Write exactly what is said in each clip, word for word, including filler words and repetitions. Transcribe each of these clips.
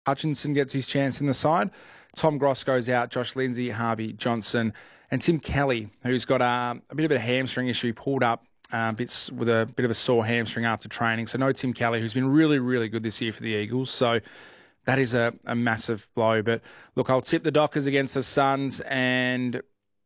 Hutchinson gets his chance in the side. Tom Gross goes out. Josh Lindsay, Harvey Johnson, and Tim Kelly, who's got uh, a bit of a hamstring issue. He pulled up uh, bits with a bit of a sore hamstring after training. So no Tim Kelly, who's been really, really good this year for the Eagles. So that is a, a massive blow. But look, I'll tip the Dockers against the Suns, and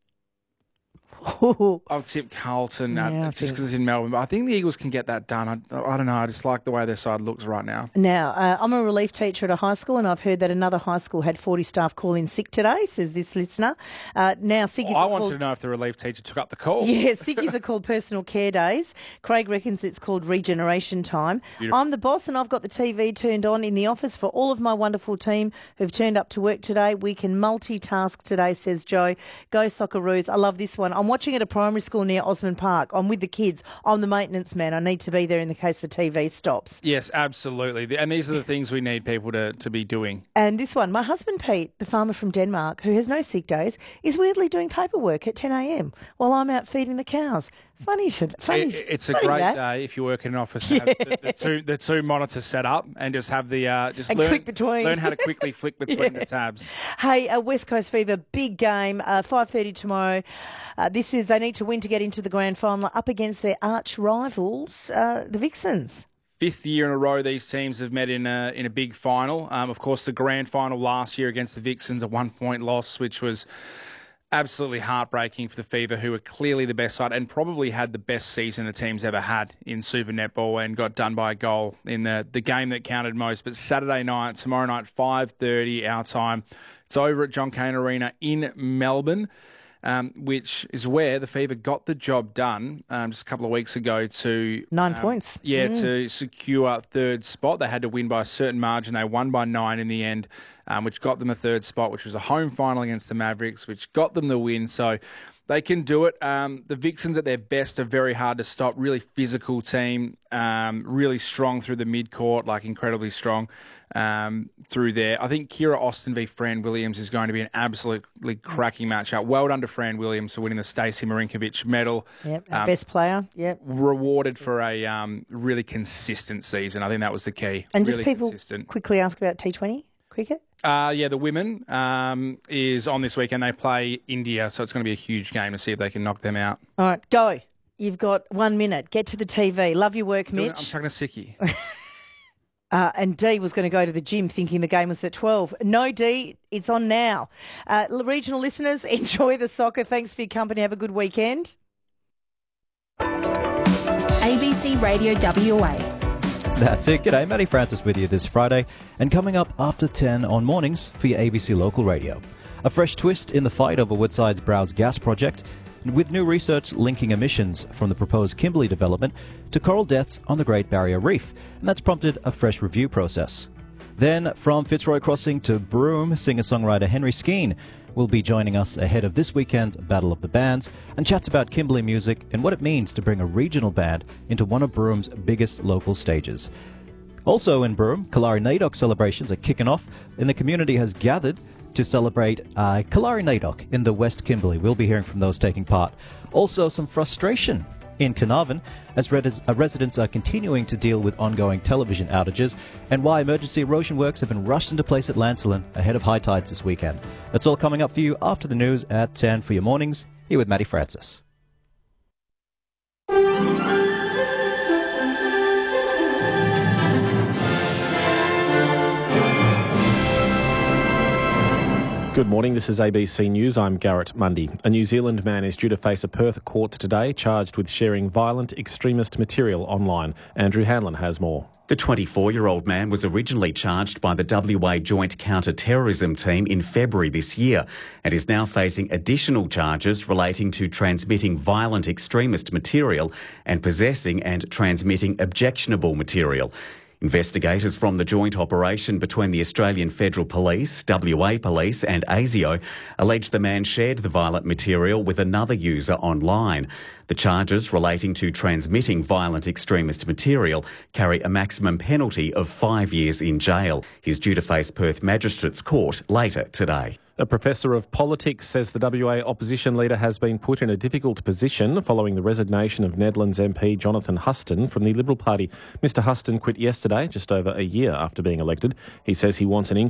I'll tip Carlton uh, Yeah, just because it's in Melbourne. But I think the Eagles can get that done. I, I don't know. I just like the way their side looks right now. Now, uh, I'm a relief teacher at a high school, and I've heard that another high school had forty staff call in sick today, says this listener. Uh, now, sick well, I wanted called... to know if the relief teacher took up the call. Yeah, sickies are called personal care days. Craig reckons it's called regeneration time. Beautiful. I'm the boss, and I've got the T V turned on in the office for all of my wonderful team who've turned up to work today. We can multitask today, says Joe. Go Socceroos. I love this one. I'm watching at a primary school near Osmond Park. I'm with the kids. I'm the maintenance man. I need to be there in the case the T V stops. Yes, absolutely. And these are the things we need people to, to be doing. And this one, my husband Pete, the farmer from Denmark, who has no sick days, is weirdly doing paperwork at ten a.m. while I'm out feeding the cows. Funny to funny. It, it's a funny great that. day if you work in an office to have the, the two the two monitors set up and just have the uh, just and learn click between. learn how to quickly flick between yeah. the tabs. Hey, uh, West Coast Fever, big game, uh, five thirty tomorrow. Uh, this is they need to win to get into the grand final up against their arch rivals, uh, the Vixens. Fifth year in a row, these teams have met in a in a big final. Um, of course, the grand final last year against the Vixens, a one point loss, which was absolutely heartbreaking for the Fever, who were clearly the best side and probably had the best season a team's ever had in Super Netball, and got done by a goal in the, the game that counted most. But Saturday night, tomorrow night, five thirty our time, it's over at John Cain Arena in Melbourne, um, which is where the Fever got the job done um, just a couple of weeks ago to... Nine um, points. Yeah, mm. to secure third spot. They had to win by a certain margin. They won by nine in the end, um, which got them a third spot, which was a home final against the Mavericks, which got them the win. So they can do it. Um, the Vixens at their best are very hard to stop. Really physical team, um, really strong through the mid-court, like incredibly strong um, through there. I think Kira Austin v Fran Williams is going to be an absolutely cracking matchup. Well done to Fran Williams for winning the Stacey Marinkovic medal. Yep, our um, best player. Yep. Rewarded for a um, really consistent season. I think that was the key. And really just people consistent. Quickly ask about T twenty cricket. Uh, yeah, the women um, is on this weekend. They play India, so it's going to be a huge game to see if they can knock them out. All right, go. You've got one minute. Get to the T V. Love your work, Mitch. I'm chucking a sickie. uh, and Dee was going to go to the gym thinking the game was at twelve. No, Dee, it's on now. Uh, regional listeners, enjoy the soccer. Thanks for your company. Have a good weekend. A B C Radio W A. That's it. G'day, Matty Francis with you this Friday. And coming up after ten on mornings for your A B C Local Radio. A fresh twist in the fight over Woodside's Browse Gas project, with new research linking emissions from the proposed Kimberley development to coral deaths on the Great Barrier Reef. And that's prompted a fresh review process. Then, from Fitzroy Crossing to Broome, singer-songwriter Henry Skeen will be joining us ahead of this weekend's Battle of the Bands and chats about Kimberley music and what it means to bring a regional band into one of Broome's biggest local stages. Also in Broome, Kalari Nadok celebrations are kicking off, and the community has gathered to celebrate uh, Kalari Nadok in the West Kimberley. We'll be hearing from those taking part. Also some frustration in Carnarvon as res- uh, residents are continuing to deal with ongoing television outages, and why emergency erosion works have been rushed into place at Lancelin ahead of high tides this weekend. That's all coming up for you after the news at ten for your mornings, here with Matty Francis. Good morning, this is A B C News. I'm Garrett Mundy. A New Zealand man is due to face a Perth court today, charged with sharing violent extremist material online. Andrew Hanlon has more. The twenty-four-year-old man was originally charged by the W A Joint Counter-Terrorism Team in February this year and is now facing additional charges relating to transmitting violent extremist material and possessing and transmitting objectionable material. Investigators from the joint operation between the Australian Federal Police, W A Police and ASIO allege the man shared the violent material with another user online. The charges relating to transmitting violent extremist material carry a maximum penalty of five years in jail. He's due to face Perth Magistrates Court later today. A professor of politics says the W A opposition leader has been put in a difficult position following the resignation of Nedlands M P Jonathan Huston from the Liberal Party. Mister Huston quit yesterday, just over a year after being elected. He says he wants an